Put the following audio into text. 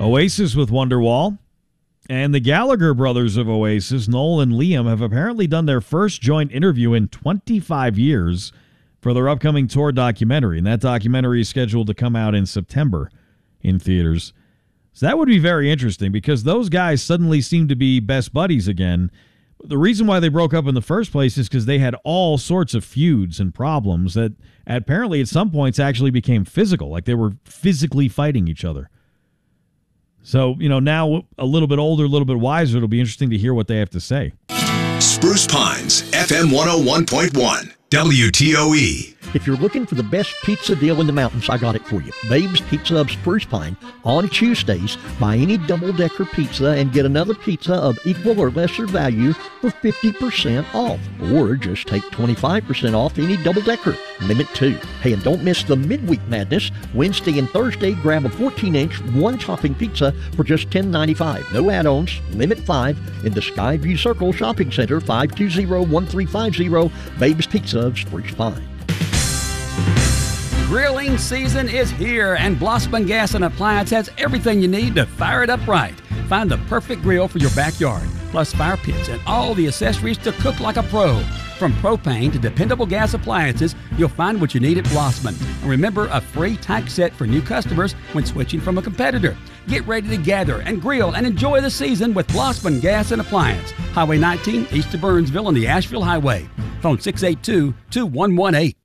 Oasis with Wonderwall. And the Gallagher brothers of Oasis, Noel and Liam, have apparently done their first joint interview in 25 years for their upcoming tour documentary. And that documentary is scheduled to come out in September in theaters. So that would be very interesting because those guys suddenly seem to be best buddies again. The reason why they broke up in the first place is because they had all sorts of feuds and problems that apparently at some points actually became physical, like they were physically fighting each other. So, now a little bit older, a little bit wiser, it'll be interesting to hear what they have to say. Spruce Pines, FM 101.1, WTOE. If you're looking for the best pizza deal in the mountains, I got it for you. Babe's Pizza of Spruce Pine. On Tuesdays, buy any double-decker pizza and get another pizza of equal or lesser value for 50% off. Or just take 25% off any double-decker. Limit 2. Hey, and don't miss the midweek madness. Wednesday and Thursday, grab a 14-inch, one-topping pizza for just $10.95. No add-ons. Limit 5 in the Skyview Circle Shopping Center, 520-1350. Babe's Pizza of Spruce Pine. Grilling season is here, and Blossman Gas and Appliance has everything you need to fire it up right. Find the perfect grill for your backyard, plus fire pits and all the accessories to cook like a pro. From propane to dependable gas appliances, you'll find what you need at Blossman. And remember, a free tank set for new customers when switching from a competitor. Get ready to gather and grill and enjoy the season with Blossman Gas and Appliance. Highway 19, east of Burnsville on the Asheville Highway. Phone 682-2118.